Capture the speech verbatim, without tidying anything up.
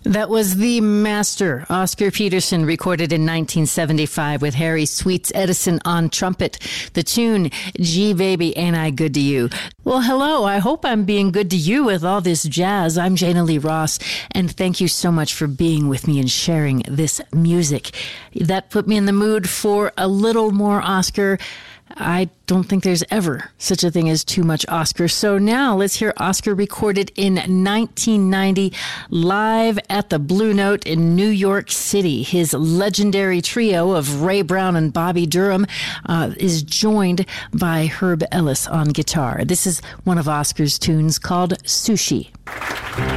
That was the master, Oscar Peterson, recorded in nineteen seventy-five with Harry Sweets Edison on trumpet. The tune, Gee Baby, Ain't I Good to You? Well, hello. I hope I'm being good to you with all this jazz. I'm Jana Lee Ross, and thank you so much for being with me and sharing this music. That put me in the mood for a little more Oscar. I don't think there's ever such a thing as too much Oscar. So now let's hear Oscar recorded in nineteen ninety live at the Blue Note in New York City. His legendary trio of Ray Brown and Bobby Durham uh, is joined by Herb Ellis on guitar. This is one of Oscar's tunes called Sushi.